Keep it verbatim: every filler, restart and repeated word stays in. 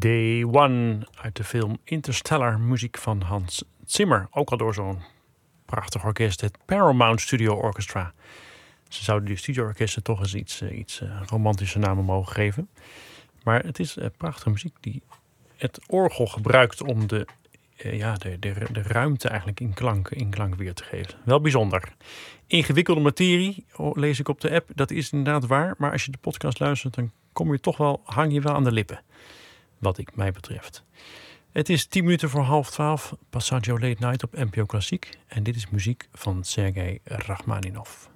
Day One uit de film Interstellar, muziek van Hans Zimmer. Ook al door zo'n prachtig orkest, het Paramount Studio Orchestra. Ze zouden die studioorkesten toch eens iets, iets uh, romantische namen mogen geven. Maar het is uh, prachtige muziek die het orgel gebruikt om de, uh, ja, de, de, de ruimte eigenlijk in klank, in klank weer te geven. Wel bijzonder. Ingewikkelde materie, lees ik op de app. Dat is inderdaad waar. Maar als je de podcast luistert, dan kom je toch wel, hang je wel aan de lippen. Wat ik mij betreft. Het is tien minuten voor half twaalf. Passaggio Late Night op N P O Klassiek. En dit is muziek van Sergei Rachmaninov.